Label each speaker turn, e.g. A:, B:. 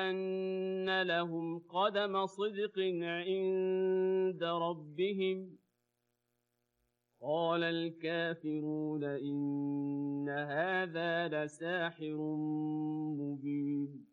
A: أن لهم قدم صدق عند ربهم قال الكافرون إن هذا لساحر مبين